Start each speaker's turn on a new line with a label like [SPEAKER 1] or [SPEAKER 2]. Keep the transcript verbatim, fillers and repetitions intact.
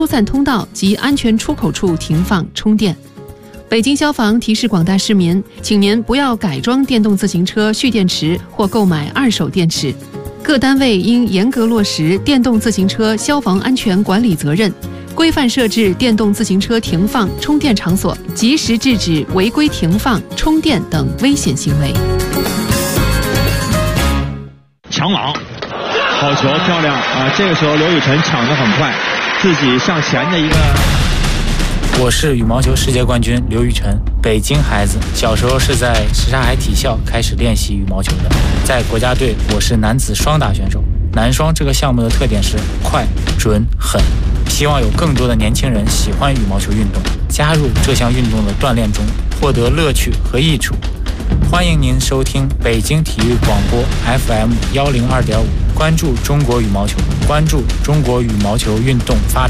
[SPEAKER 1] 疏散通道及安全出口处停放充电。北京消防提示广大市民，请您不要改装电动自行车蓄电池或购买二手电池。各单位应严格落实电动自行车消防安全管理责任，规范设置电动自行车停放、充电场所，及时制止违规停放、充电等危险行为。
[SPEAKER 2] 抢网，好球，漂亮啊！这个时候刘雨辰抢得很快，自己向前的一个。
[SPEAKER 3] 我是羽毛球世界冠军刘雨辰，北京孩子，小时候是在什刹海体校开始练习羽毛球的。在国家队，我是男子双打选手。男双这个项目的特点是快、准、狠，希望有更多的年轻人喜欢羽毛球运动，加入这项运动的锻炼中，获得乐趣和益处。欢迎您收听北京体育广播 F M 一零二点五，关注中国羽毛球，关注中国羽毛球运动发展。